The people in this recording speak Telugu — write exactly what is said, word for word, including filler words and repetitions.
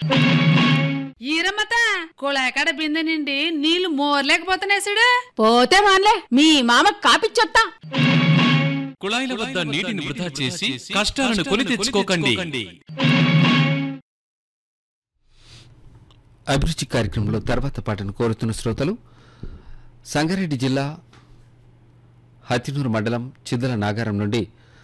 ఈరమ్మత కుళాయకాడ బిందె నిండి నీళ్లు మోర్లేకపోతున్నాయి చూడు. పోతే మాన్లే మీ మామ కాపిచ్చొత్తా. కుళాయిల వద్ద నీటిని వృధా చేసి కష్టాలను కొని తెచ్చుకోకండి. అభిరుచి కార్యక్రమంలో తర్వాత పాటను కోరుతున్న శ్రోతలు సంగారెడ్డి జిల్లా హతినూరు మండలం చిద్దల నాగారం నుండి